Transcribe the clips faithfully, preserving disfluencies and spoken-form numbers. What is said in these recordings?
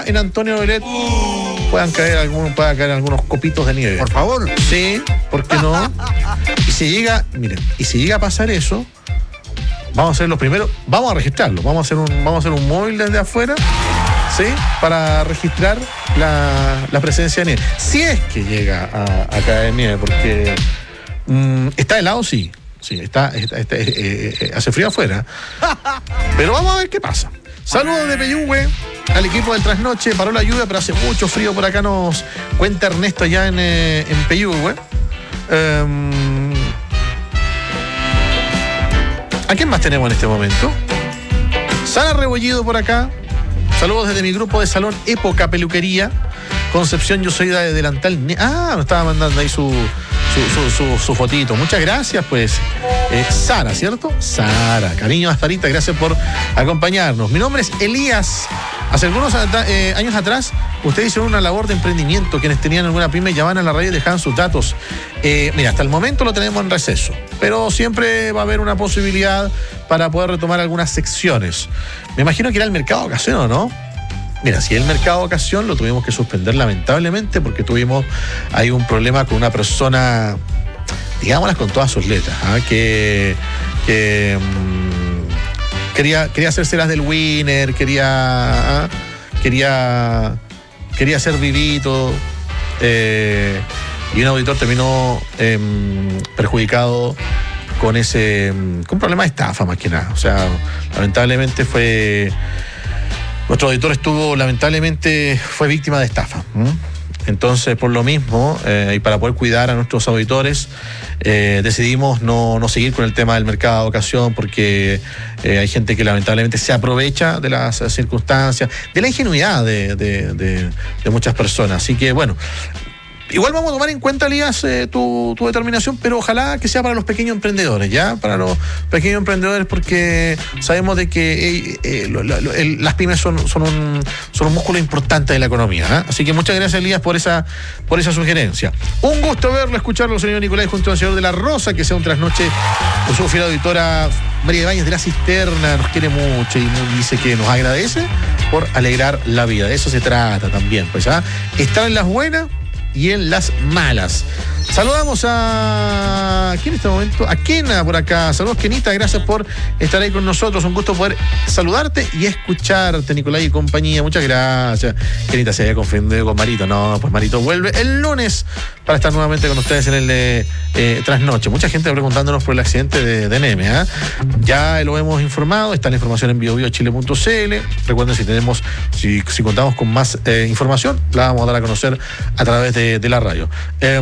ojalá en Antonio Loret puedan caer algunos, puedan caer algunos copitos de nieve. Por favor. Sí, ¿por qué no? Y si llega, miren, y si llega a pasar eso, vamos a ser los primeros, vamos a registrarlo, vamos a hacer un, vamos a hacer un móvil desde afuera, ¿sí? Para registrar la, la presencia de nieve. Si es que llega a, a caer nieve, porque mmm, está helado, sí. Sí, está, está, está eh, eh, eh, hace frío afuera. Pero vamos a ver qué pasa. Saludos de Peyúgue al equipo del Trasnoche. Paró la lluvia, pero hace mucho frío por acá, nos cuenta Ernesto allá en, eh, en Peyúgue. Um, ¿A quién más tenemos en este momento? Sara Rebollido por acá. Saludos desde mi grupo de salón Época Peluquería. Concepción, yo soy de delantal. Ah, nos estaba mandando ahí su... Su, su, su, su fotito. Muchas gracias, pues. Eh, Sara, ¿cierto? Sara. Cariño a Sarita, gracias por acompañarnos. Mi nombre es Elías. Hace algunos eh, años atrás, ustedes hicieron una labor de emprendimiento. Quienes tenían alguna pyme llamaban a la radio y dejaban sus datos. Eh, mira, hasta el momento lo tenemos en receso, pero siempre va a haber una posibilidad para poder retomar algunas secciones. Me imagino que era el mercado de ocasión, ¿o no? Mira, si el mercado de ocasión lo tuvimos que suspender lamentablemente porque tuvimos ahí un problema con una persona, digámoslas con todas sus letras, ¿eh? que, que mmm, quería, quería hacerse las del winner, quería, ¿eh? quería, quería ser vivito, eh, y un auditor terminó eh, perjudicado con ese, con un problema de estafa más que nada. O sea, lamentablemente fue... Nuestro auditor estuvo, lamentablemente, fue víctima de estafa. ¿Mm? Entonces, por lo mismo, eh, y para poder cuidar a nuestros auditores, eh, decidimos no, no seguir con el tema del mercado de ocasión, porque eh, hay gente que lamentablemente se aprovecha de las circunstancias, de la ingenuidad de, de, de, de muchas personas. Así que, bueno... Igual vamos a tomar en cuenta, Elías, eh, tu, tu determinación, pero ojalá que sea para los pequeños emprendedores, ¿ya? Para los pequeños emprendedores, porque sabemos de que eh, eh, lo, lo, el, las pymes son, son, un, son un músculo importante de la economía, ¿eh? Así que muchas gracias, Elías, por esa, por esa sugerencia. Un gusto verlo, escucharlo, señor Nicolás, junto al señor de la Rosa, que sea un trasnoche con su fiel auditora María de Baños de la Cisterna, nos quiere mucho y dice que nos agradece por alegrar la vida. De eso se trata también, pues, ¿ah? Estar en las buenas y en las malas. Saludamos a... ¿Quién en este momento? A Kena por acá. Saludos, Kenita, gracias por estar ahí con nosotros. Un gusto poder saludarte y escucharte, Nicolás y compañía. Muchas gracias. Kenita se había confundido con Marito. No, pues Marito vuelve el lunes para estar nuevamente con ustedes en el eh, eh, Trasnoche. Mucha gente preguntándonos por el accidente de, de Neme, ¿eh? Ya lo hemos informado. Está la información en bio bio chile punto c l. Recuerden, si tenemos, si, si contamos con más eh, información, la vamos a dar a conocer a través de, de la radio. Eh,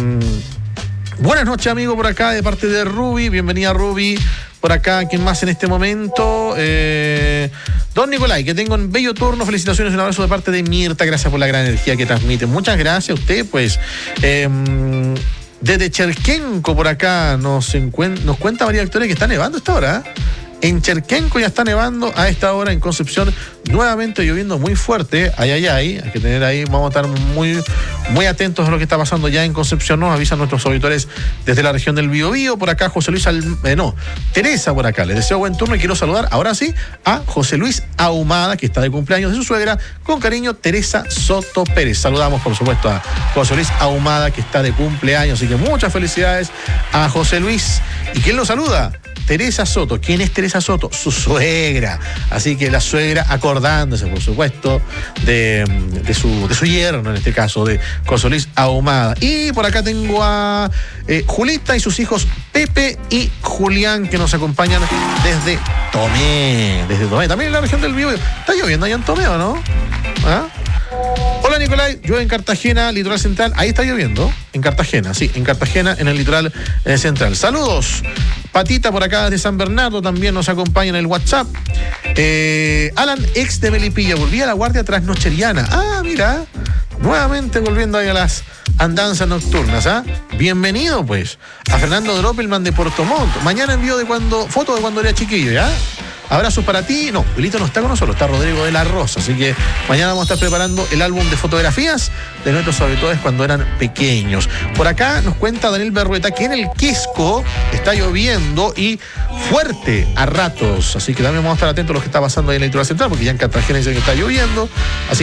Buenas noches, amigo, por acá de parte de Ruby. Bienvenida, Ruby. Por acá, ¿quién más en este momento? Eh, don Nicolai, que tengo un bello turno. Felicitaciones, un abrazo de parte de Mirta. Gracias por la gran energía que transmite. Muchas gracias a usted, pues. Eh, desde Cherquenco, por acá, nos, encuen- nos cuenta María Victoria que está nevando a esta hora, ¿eh? En Cherquenco ya está nevando a esta hora. En Concepción nuevamente lloviendo muy fuerte. Ay, ay, ay. Hay que tener ahí, vamos a estar muy, muy atentos a lo que está pasando ya en Concepción. Nos avisan nuestros auditores desde la región del Biobío. Por acá José Luis, Al... eh, no, Teresa por acá. Les deseo buen turno y quiero saludar ahora sí a José Luis Ahumada, que está de cumpleaños de su suegra. Con cariño, Teresa Soto Pérez. Saludamos, por supuesto, a José Luis Ahumada, que está de cumpleaños. Así que muchas felicidades a José Luis. ¿Y quién lo saluda? Teresa Soto. ¿Quién es Teresa Soto? Su suegra. Así que la suegra acordándose, por supuesto, de, de, su, de su yerno, en este caso, de José Luis Ahumada. Y por acá tengo a eh, Julita y sus hijos Pepe y Julián, que nos acompañan desde Tomé. Desde Tomé, también en la región del Biobío. ¿Está lloviendo allá en Tomé o no? ¿Ah? Hola, Nicolai, llueve en Cartagena, litoral central. Ahí está lloviendo, en Cartagena, sí, en Cartagena, en el litoral eh, central. Saludos. Patita por acá desde San Bernardo también nos acompaña en el WhatsApp. Eh, Alan, ex de Melipilla, volvía a la guardia trasnocheriana. Ah, mira, nuevamente volviendo ahí a las andanzas nocturnas, ¿ah? Bienvenido, pues, a Fernando Droppelman de Puerto Montt. Mañana envío de cuando, foto de cuando era chiquillo, ¿ya? Abrazos para ti. No, Wilito no está con nosotros, está Rodrigo de la Rosa. Así que mañana vamos a estar preparando el álbum de fotografías de nuestros auditores cuando eran pequeños. Por acá nos cuenta Daniel Berrueta que en el Quisco está lloviendo y fuerte a ratos. Así que también vamos a estar atentos a lo que está pasando ahí en la litoral central, porque ya en Cartagena dicen que está lloviendo. Así